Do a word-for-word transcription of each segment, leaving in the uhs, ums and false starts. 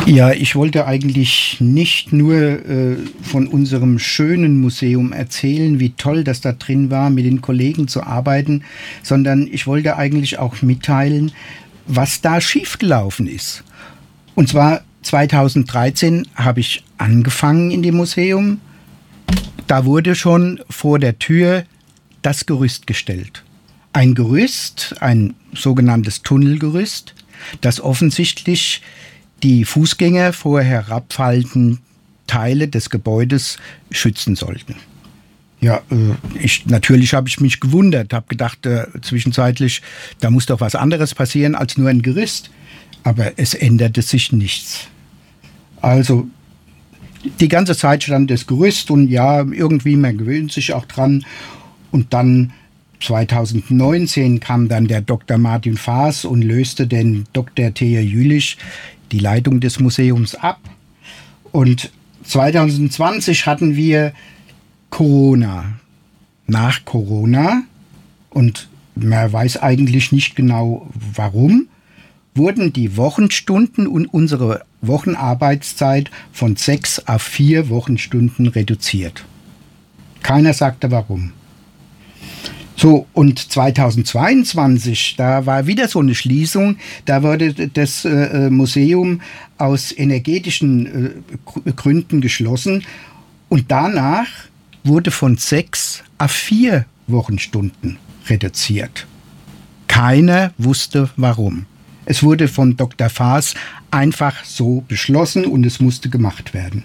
Ja, ich wollte eigentlich nicht nur äh, von unserem schönen Museum erzählen, wie toll das da drin war, mit den Kollegen zu arbeiten, sondern ich wollte eigentlich auch mitteilen, was da schiefgelaufen ist. Und zwar zweitausenddreizehn habe ich angefangen in dem Museum. Da wurde schon vor der Tür das Gerüst gestellt. Ein Gerüst, ein sogenanntes Tunnelgerüst, das offensichtlich die Fußgänger vor herabfallenden Teile des Gebäudes schützen sollten. Ja, äh, ich, natürlich habe ich mich gewundert, habe gedacht, äh, zwischenzeitlich, da muss doch was anderes passieren als nur ein Gerüst. Aber es änderte sich nichts. Also die ganze Zeit stand das Gerüst und ja, irgendwie, man gewöhnt sich auch dran. Und dann zweitausendneunzehn kam dann der Doktor Martin Faas und löste den Doktor Thea Jülich die Leitung des Museums ab. Und zweitausendzwanzig hatten wir Corona. Nach Corona, und man weiß eigentlich nicht genau warum, wurden die Wochenstunden und unsere Wochenarbeitszeit von sechs auf vier Wochenstunden reduziert. Keiner sagte warum. So, und zweitausendzweiundzwanzig, da war wieder so eine Schließung, da wurde das äh, Museum aus energetischen äh, Gründen geschlossen und danach wurde von sechs auf vier Wochenstunden reduziert. Keiner wusste warum. Es wurde von Doktor Faas einfach so beschlossen und es musste gemacht werden.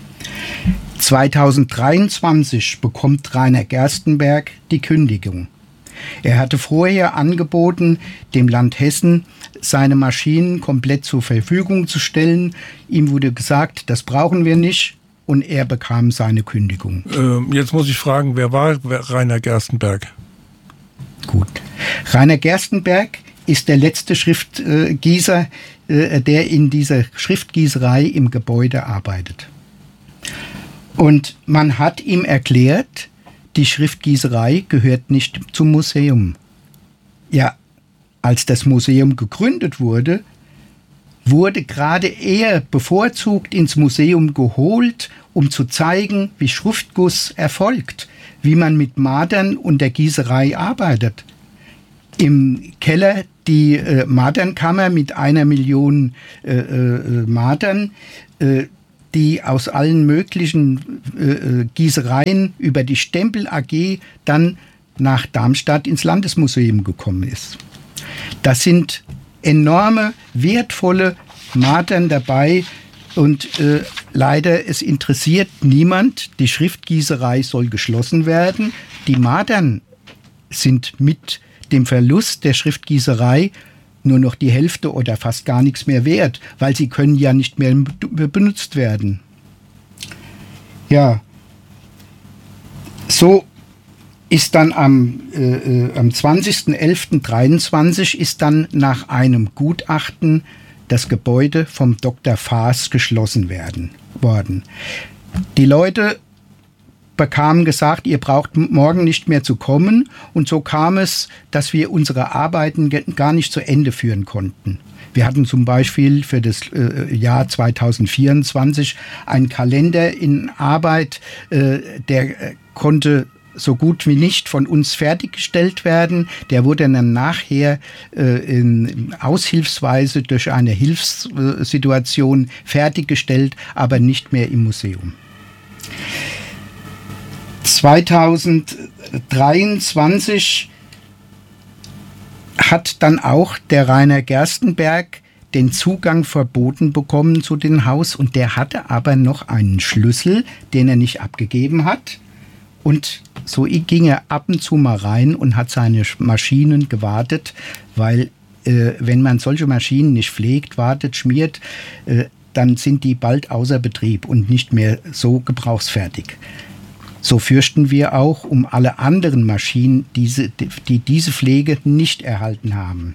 zweitausenddreiundzwanzig bekommt Rainer Gerstenberg die Kündigung. Er hatte vorher angeboten, dem Land Hessen seine Maschinen komplett zur Verfügung zu stellen. Ihm wurde gesagt, das brauchen wir nicht, und er bekam seine Kündigung. Ähm, jetzt muss ich fragen, wer war Rainer Gerstenberg? Gut. Rainer Gerstenberg ist der letzte Schriftgießer, äh, der in dieser Schriftgießerei im Gebäude arbeitet. Und man hat ihm erklärt, die Schriftgießerei gehört nicht zum Museum. Ja, als das Museum gegründet wurde, wurde gerade er bevorzugt ins Museum geholt, um zu zeigen, wie Schriftguss erfolgt, wie man mit Madern und der Gießerei arbeitet. Im Keller die äh, Madernkammer mit einer Million äh, äh, Madern, äh, die aus allen möglichen äh, Gießereien über die Stempel A G dann nach Darmstadt ins Landesmuseum gekommen ist. Das sind enorme, wertvolle Madern dabei und äh, leider, es interessiert niemand. Die Schriftgießerei soll geschlossen werden. Die Madern sind mit dem Verlust der Schriftgießerei nur noch die Hälfte oder fast gar nichts mehr wert, weil sie können ja nicht mehr benutzt werden. Ja, so ist dann am, äh, am zwanzigster elfter dreiundzwanzig ist dann nach einem Gutachten das Gebäude vom Doktor Faas geschlossen werden, worden. Die Leute bekamen gesagt, ihr braucht morgen nicht mehr zu kommen, und so kam es, dass wir unsere Arbeiten gar nicht zu Ende führen konnten. Wir hatten zum Beispiel für das äh, Jahr zweitausendvierundzwanzig einen Kalender in Arbeit, äh, der äh, konnte so gut wie nicht von uns fertiggestellt werden. Der wurde dann nachher äh, in Aushilfsweise durch eine Hilfssituation fertiggestellt, aber nicht mehr im Museum. zweitausenddreiundzwanzig hat dann auch der Rainer Gerstenberg den Zugang verboten bekommen zu dem Haus, und der hatte aber noch einen Schlüssel, den er nicht abgegeben hat. Und so ging er ab und zu mal rein und hat seine Maschinen gewartet, weil äh, wenn man solche Maschinen nicht pflegt, wartet, schmiert, äh, dann sind die bald außer Betrieb und nicht mehr so gebrauchsfertig. So fürchten wir auch um alle anderen Maschinen, diese, die diese Pflege nicht erhalten haben.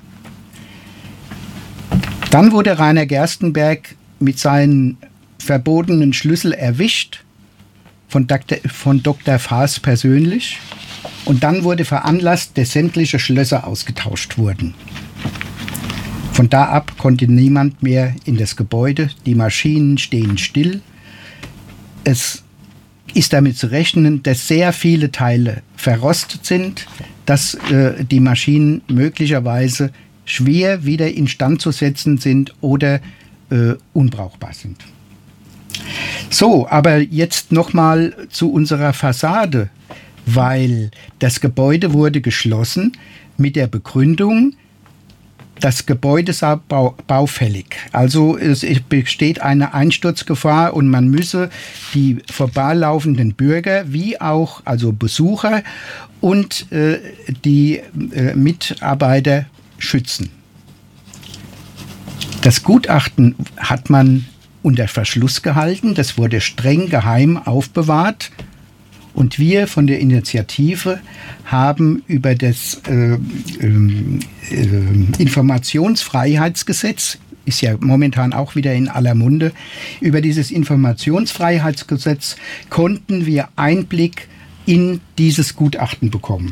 Dann wurde Rainer Gerstenberg mit seinen verbotenen Schlüssel erwischt von Doktor, von Doktor Faas persönlich, und dann wurde veranlasst, dass sämtliche Schlösser ausgetauscht wurden. Von da ab konnte niemand mehr in das Gebäude. Die Maschinen stehen still. Es ist damit zu rechnen, dass sehr viele Teile verrostet sind, dass äh, die Maschinen möglicherweise schwer wieder instand zu setzen sind oder äh, unbrauchbar sind. So, aber jetzt nochmal zu unserer Fassade, weil das Gebäude wurde geschlossen mit der Begründung, das Gebäude sei bau- baufällig. Also es besteht eine Einsturzgefahr und man müsse die vorbeilaufenden Bürger wie auch also Besucher und äh, die äh, Mitarbeiter schützen. Das Gutachten hat man unter Verschluss gehalten, das wurde streng geheim aufbewahrt. Und wir von der Initiative haben über das äh, äh, äh, Informationsfreiheitsgesetz, ist ja momentan auch wieder in aller Munde, über dieses Informationsfreiheitsgesetz konnten wir Einblick in dieses Gutachten bekommen.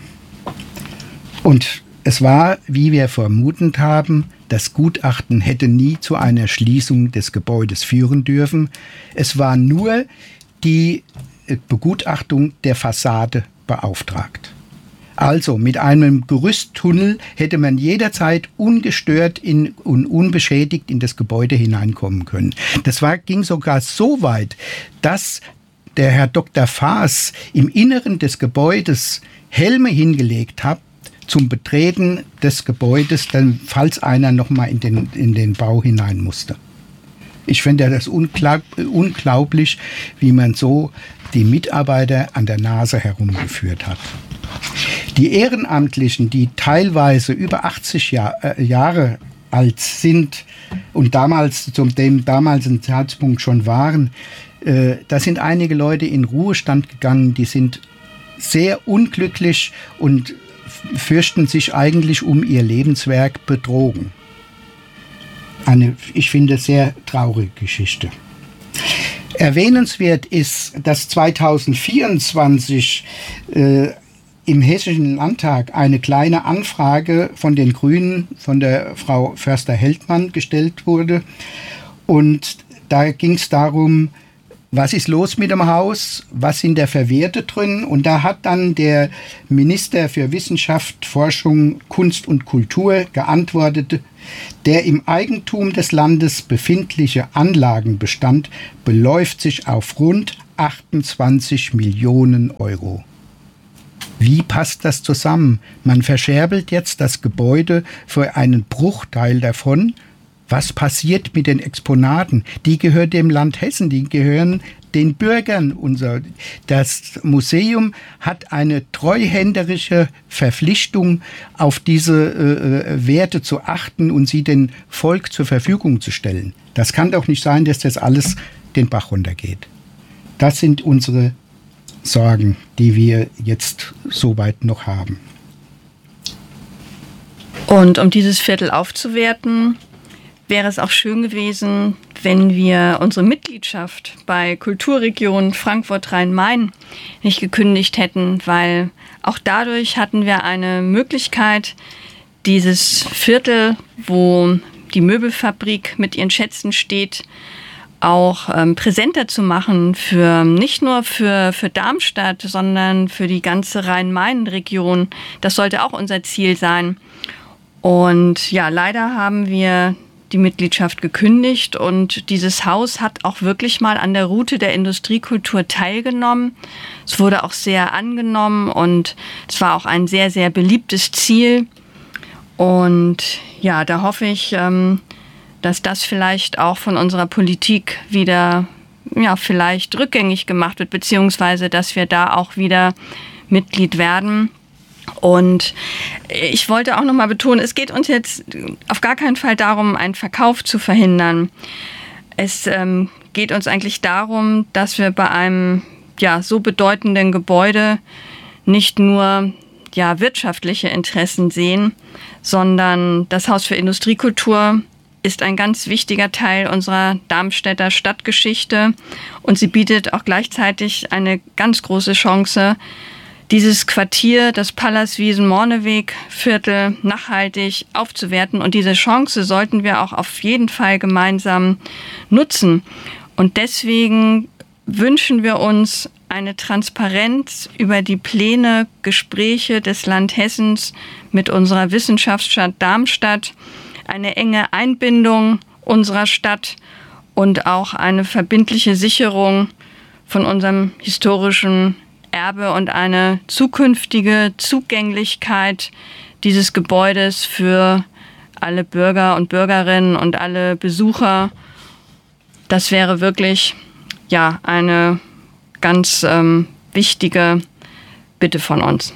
Und es war, wie wir vermutet haben, das Gutachten hätte nie zu einer Schließung des Gebäudes führen dürfen. Es war nur die Begutachtung der Fassade beauftragt. Also mit einem Gerüsttunnel hätte man jederzeit ungestört in, und unbeschädigt in das Gebäude hineinkommen können. Das war, ging sogar so weit, dass der Herr Doktor Faas im Inneren des Gebäudes Helme hingelegt hat zum Betreten des Gebäudes, dann, falls einer noch mal in den, in den Bau hinein musste. Ich finde das unglaub, unglaublich, wie man so die Mitarbeiter an der Nase herumgeführt hat. Die Ehrenamtlichen, die teilweise über achtzig Jahr, äh, Jahre alt sind und damals zum dem damaligen Zeitpunkt schon waren, äh, da sind einige Leute in Ruhestand gegangen, die sind sehr unglücklich und fürchten sich eigentlich um ihr Lebenswerk betrogen. Eine, ich finde, sehr traurige Geschichte. Erwähnenswert ist, dass zweitausendvierundzwanzig äh, im Hessischen Landtag eine kleine Anfrage von den Grünen, von der Frau Förster-Heldmann gestellt wurde. Und da ging es darum, was ist los mit dem Haus, was sind da für Werte drin? Und da hat dann der Minister für Wissenschaft, Forschung, Kunst und Kultur geantwortet, der im Eigentum des Landes befindliche Anlagenbestand beläuft sich auf rund achtundzwanzig Millionen Euro. Wie passt das zusammen? Man verscherbelt jetzt das Gebäude für einen Bruchteil davon. Was passiert mit den Exponaten? Die gehören dem Land Hessen, die gehören den Bürgern. Unser, das Museum hat eine treuhänderische Verpflichtung, auf diese äh, Werte zu achten und sie dem Volk zur Verfügung zu stellen. Das kann doch nicht sein, dass das alles den Bach runtergeht. Das sind unsere Sorgen, die wir jetzt soweit noch haben. Und um dieses Viertel aufzuwerten, wäre es auch schön gewesen, wenn wir unsere Mitgliedschaft bei Kulturregion Frankfurt-Rhein-Main nicht gekündigt hätten, weil auch dadurch hatten wir eine Möglichkeit, dieses Viertel, wo die Möbelfabrik mit ihren Schätzen steht, auch ähm, präsenter zu machen, für nicht nur für, für Darmstadt, sondern für die ganze Rhein-Main-Region. Das sollte auch unser Ziel sein. Und ja, leider haben wir die Mitgliedschaft gekündigt und dieses Haus hat auch wirklich mal an der Route der Industriekultur teilgenommen. Es wurde auch sehr angenommen und es war auch ein sehr, sehr beliebtes Ziel. Und ja, da hoffe ich, ähm, dass das vielleicht auch von unserer Politik wieder, ja, vielleicht rückgängig gemacht wird, beziehungsweise dass wir da auch wieder Mitglied werden. Und ich wollte auch noch mal betonen, es geht uns jetzt auf gar keinen Fall darum, einen Verkauf zu verhindern. Es ähm, geht uns eigentlich darum, dass wir bei einem ja, so bedeutenden Gebäude nicht nur ja, wirtschaftliche Interessen sehen, sondern das Haus für Industriekultur ist ein ganz wichtiger Teil unserer Darmstädter Stadtgeschichte und sie bietet auch gleichzeitig eine ganz große Chance, dieses Quartier, das Pallaswiesen-Morneweg-Viertel nachhaltig aufzuwerten. Und diese Chance sollten wir auch auf jeden Fall gemeinsam nutzen. Und deswegen wünschen wir uns eine Transparenz über die Pläne, Gespräche des Land Hessens mit unserer Wissenschaftsstadt Darmstadt, eine enge Einbindung unserer Stadt und auch eine verbindliche Sicherung von unserem historischen Erbe und eine zukünftige Zugänglichkeit dieses Gebäudes für alle Bürger und Bürgerinnen und alle Besucher. Das wäre wirklich ja eine ganz ähm, wichtige Bitte von uns.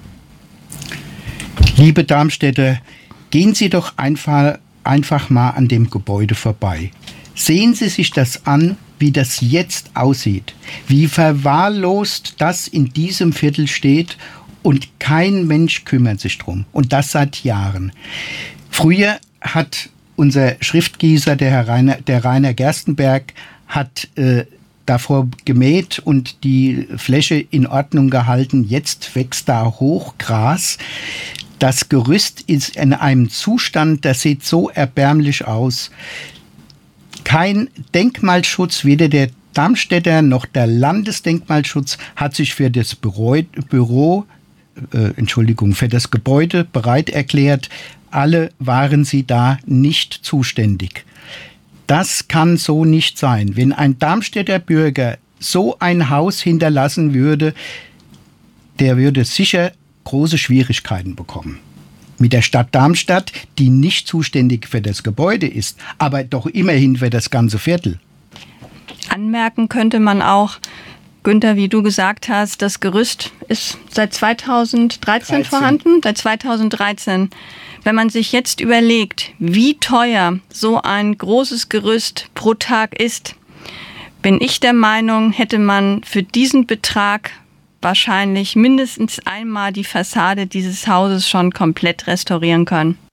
Liebe Darmstädter, gehen Sie doch einfach, einfach mal an dem Gebäude vorbei. Sehen Sie sich das an, wie das jetzt aussieht, wie verwahrlost das in diesem Viertel steht und kein Mensch kümmert sich drum. Und das seit Jahren. Früher hat unser Schriftgießer, der Herr Rainer, der Rainer Gerstenberg, hat äh, davor gemäht und die Fläche in Ordnung gehalten. Jetzt wächst da Hochgras. Das Gerüst ist in einem Zustand, das sieht so erbärmlich aus. Kein Denkmalschutz, weder der Darmstädter noch der Landesdenkmalschutz hat sich für das Büro, Büro äh, Entschuldigung, für das Gebäude bereit erklärt. Alle waren sie da nicht zuständig. Das kann so nicht sein. Wenn ein Darmstädter Bürger so ein Haus hinterlassen würde, der würde sicher große Schwierigkeiten bekommen. Mit der Stadt Darmstadt, die nicht zuständig für das Gebäude ist, aber doch immerhin für das ganze Viertel. Anmerken könnte man auch, Günther, wie du gesagt hast, das Gerüst ist seit zweitausenddreizehn dreizehn vorhanden, seit zweitausenddreizehn. Wenn man sich jetzt überlegt, wie teuer so ein großes Gerüst pro Tag ist, bin ich der Meinung, hätte man für diesen Betrag wahrscheinlich mindestens einmal die Fassade dieses Hauses schon komplett restaurieren können.